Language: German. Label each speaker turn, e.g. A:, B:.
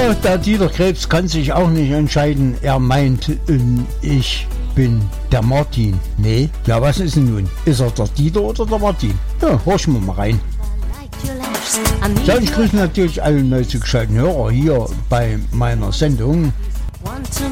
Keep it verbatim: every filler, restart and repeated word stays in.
A: Ja, der Dieter Krebs kann sich auch nicht entscheiden. Er meint, ähm, ich bin der Martin. Nee, ja, was ist denn nun? Ist er der Dieter oder der Martin? Ja, horchen wir mal rein. Ja, ich grüße natürlich alle neu zugeschalteten Hörer hier bei meiner Sendung.